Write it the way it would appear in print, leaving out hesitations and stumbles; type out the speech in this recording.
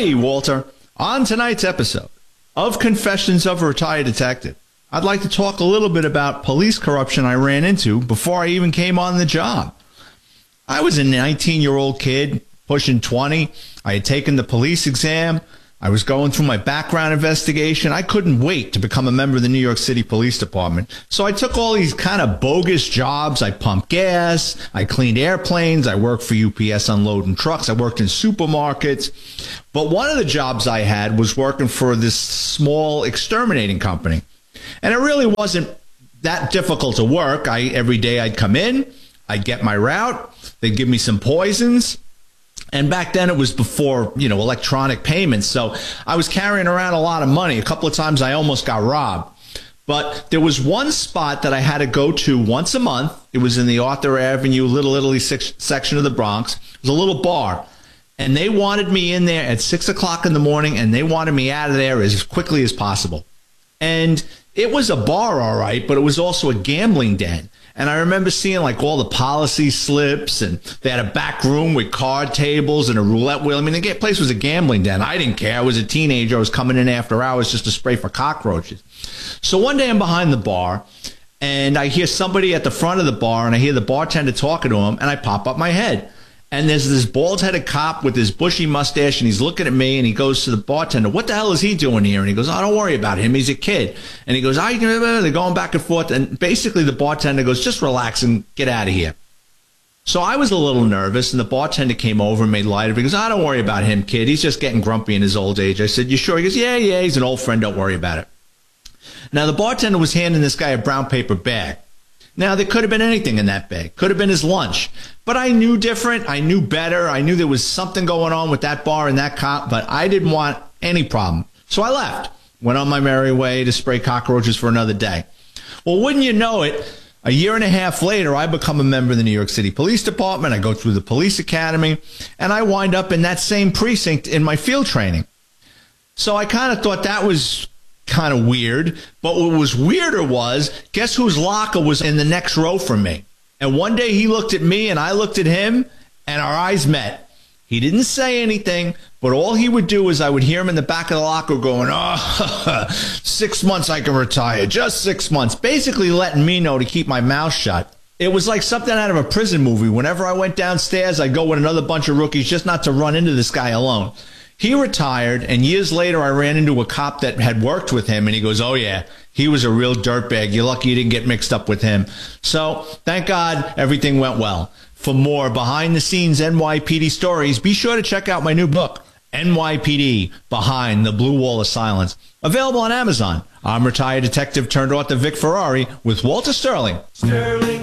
Hey, Walter. On tonight's episode of Confessions of a Retired Detective, I'd like to talk a little bit about police corruption I ran into before I even came on the job. I was a 19-year-old kid, pushing 20. I had taken the police exam. I was going through my background investigation. I couldn't wait to become a member of the New York City Police Department. So I took all these kind of bogus jobs. I pumped gas. I cleaned airplanes. I worked for UPS unloading trucks. I worked in supermarkets. But one of the jobs I had was working for this small exterminating company. And it really wasn't that difficult to work. Every day I'd come in. I'd get my route. They'd give me some poisons. And back then it was before, electronic payments. So I was carrying around a lot of money. A couple of times I almost got robbed. But there was one spot that I had to go to once a month. It was in the Arthur Avenue, Little Italy section of the Bronx. It was a little bar. And they wanted me in there at 6 o'clock in the morning, and they wanted me out of there as quickly as possible. And it was a bar, all right, but it was also a gambling den. And I remember seeing like all the policy slips, and they had a back room with card tables and a roulette wheel. I mean, the place was a gambling den. I didn't care. I was a teenager. I was coming in after hours just to spray for cockroaches. So one day I'm behind the bar, and I hear somebody at the front of the bar, and I hear the bartender talking to him, and I pop up my head. And there's this bald-headed cop with his bushy mustache, and he's looking at me, and he goes to the bartender, "What the hell is he doing here?" And he goes, "Oh, don't worry about him. He's a kid." And he goes, they're going back and forth. And basically the bartender goes, "Just relax and get out of here." So I was a little nervous, and the bartender came over and made light of it. He goes, "Oh, don't worry about him, kid. He's just getting grumpy in his old age." I said, "You sure?" He goes, yeah, he's an old friend. Don't worry about it." Now, the bartender was handing this guy a brown paper bag. Now, there could have been anything in that bag. Could have been his lunch. But I knew different. I knew better. I knew there was something going on with that bar and that cop, but I didn't want any problem. So I left. Went on my merry way to spray cockroaches for another day. Well, wouldn't you know it, a year and a half later, I become a member of the New York City Police Department. I go through the police academy, and I wind up in that same precinct in my field training. So I kind of thought that was kind of weird. But what was weirder was, guess whose locker was in the next row from me? And one day he looked at me and I looked at him, and our eyes met. He didn't say anything, but all he would do is I would hear him in the back of the locker going, "Oh, 6 months I can retire, just 6 months." Basically letting me know to keep my mouth shut. It was like something out of a prison movie. Whenever I went downstairs, I'd go with another bunch of rookies just not to run into this guy alone. He retired, and years later I ran into a cop that had worked with him, and he goes, "Oh, yeah, he was a real dirtbag. You're lucky you didn't get mixed up with him." So, thank God, everything went well. For more behind-the-scenes NYPD stories, be sure to check out my new book, NYPD, Behind the Blue Wall of Silence. Available on Amazon. I'm retired detective turned author Vic Ferrari with Walter Sterling.